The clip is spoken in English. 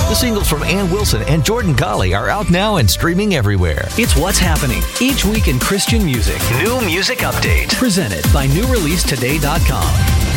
The singles from Ann Wilson and Jordan Colley are out now and streaming everywhere. It's what's happening each week in Christian music. New music update. Presented by NewReleaseToday.com.